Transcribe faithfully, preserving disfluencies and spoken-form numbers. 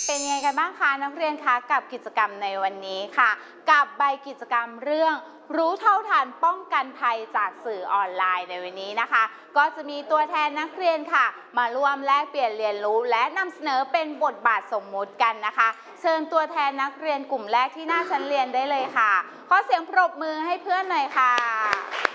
เป็นยังไงกันบ้างคะนักเรียนคะกับกิจกรรมในวันนี้ค่ะกับใบกิจกรรมเรื่องรู้เท่าทันป้องกันภัยจากสื่อออนไลน์ในวันนี้นะคะก็จะมีตัวแทนนักเรียนค่ะมาร่วมแลกเปลี่ยนเรียนรู้และนำเสนอเป็นบทบาทสมมุติกันนะคะเชิญตัวแทนนักเรียนกลุ่มแรกที่หน้าชั้นเรียนได้เลยค่ะขอเสียงปรบมือให้เพื่อนหน่อยค่ะ